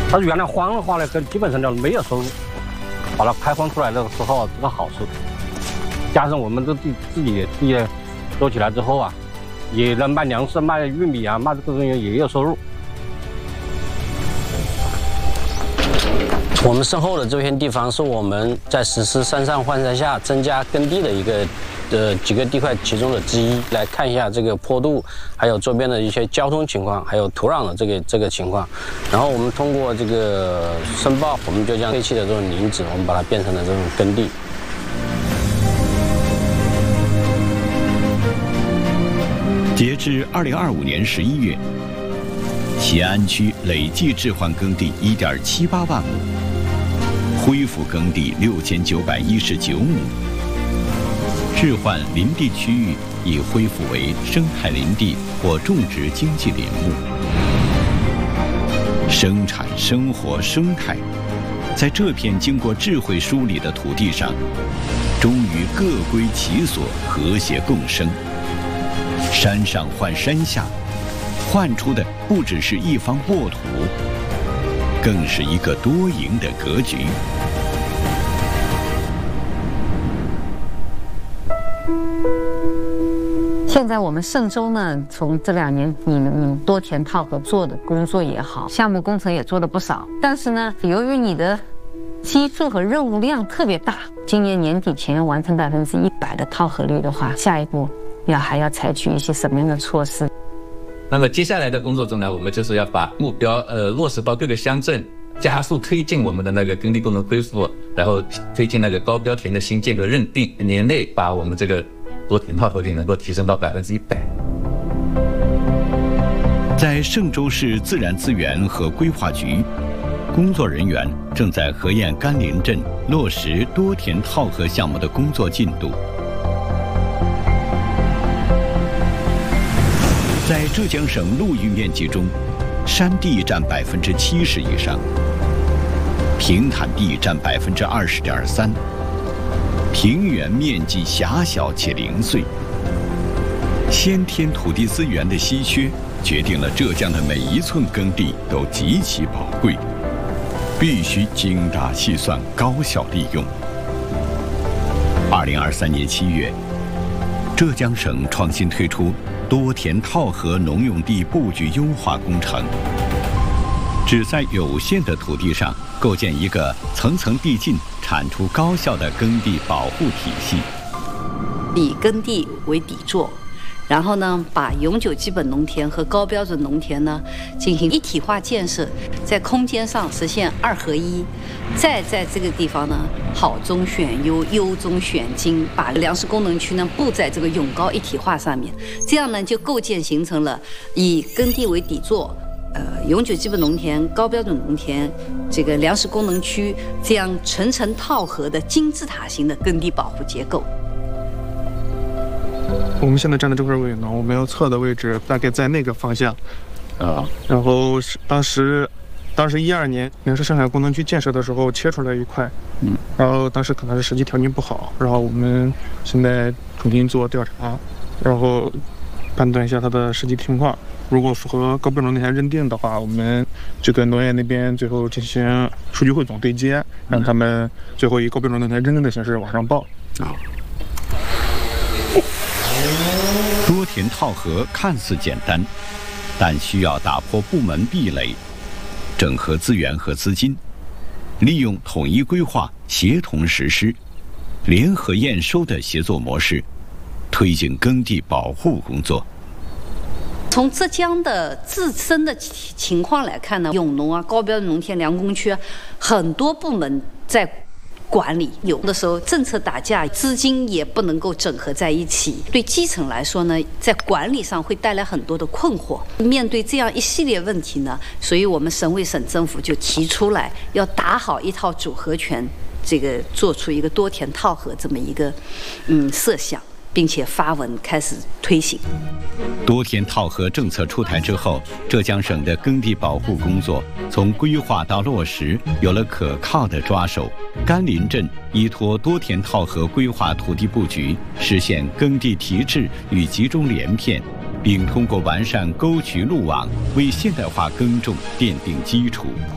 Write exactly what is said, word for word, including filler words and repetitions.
它原来荒的话呢，跟基本上就没有收入。把它开荒出来的时候，这个好处，加上我们都自自己地业做起来之后啊，也能卖粮食、卖玉米啊，卖这个东西也有收入。我们身后的这片地方是我们在实施山上换山下增加耕地的一个呃几个地块其中的之一。来看一下这个坡度，还有周边的一些交通情况，还有土壤的这个这个情况。然后我们通过这个申报，我们就将废弃的这种林子，我们把它变成了这种耕地。 截至二零二五年十一月，西安区累计置换耕地一点七八万亩。恢复耕地六千九百一十九亩，置换林地区域已恢复为生态林地或种植经济林木。生产生活生态，在这片经过智慧梳理的土地上，终于各归其所，和谐共生。山上换山下，换出的不只是一方沃土，更是一个多赢的格局。 现在我们嵊州呢，从这两年你们多田套合做的工作也好，项目工程也做了不少，但是呢，由于你的基数和任务量特别大，今年年底前完成百分之一百的套合率的话，下一步要还要采取一些什么样的措施？ 那么接下来的工作中呢，我们就是要把目标呃落实到各个乡镇，加速推进我们的那个耕地功能恢复，然后推进那个高标田的新建和认定，年内把我们这个多田套合率能够提升到百分之一百。 在嵊州市自然资源和规划局，工作人员正在核验甘霖镇落实多田套合项目的工作进度。在浙江省陆域面积中，山地占百分之七十以上，平坦地占百分之二十点三，平原面积狭小且零碎。先天土地资源的稀缺，决定了浙江的每一寸耕地都极其宝贵，必须精打细算、高效利用。二零二三年七月，浙江省创新推出多田套合农用地布局优化工程，旨在有限的土地上构建一个层层递进、产出高效的耕地保护体系。 以耕地为底座，然后呢，把永久基本农田和高标准农田呢进行一体化建设，在空间上实现二合一，再在这个地方呢好中选优，优中选精，把粮食功能区呢布在这个永高一体化上面，这样呢就构建形成了以耕地为底座，呃，永久基本农田、高标准农田、这个粮食功能区这样层层套合的金字塔型的耕地保护结构。 我们现在站的这块位呢，我们要测的位置大概在那个方向，啊，然后是当时，当时一二年粮食生产功能区建设的时候切出来一块，嗯，然后当时可能是实际条件不好，然后我们现在重新做调查，然后判断一下它的实际情况，如果符合高标准农田认定的话，我们就跟农业那边最后进行数据汇总对接，让他们最后以高标准农田认定的形式往上报。啊。 多田套合看似简单，但需要打破部门壁垒，整合资源和资金，利用统一规划、协同实施、联合验收的协作模式，推进耕地保护工作。 从浙江的自身的情况来看呢，永农啊、高标准农田、粮工区啊，很多部门在管理，有的时候政策打架，资金也不能够整合在一起，对基层来说呢，在管理上会带来很多的困惑。面对这样一系列问题呢，所以我们省委省政府就提出来要打好一套组合拳，这个做出一个多田套合这么一个嗯设想，并且发文开始推行。 多田套合政策出台之后，浙江省的耕地保护工作从规划到落实有了可靠的抓手。甘霖镇依托多田套合规划土地布局，实现耕地提质与集中连片，并通过完善沟渠路网，为现代化耕种奠定基础。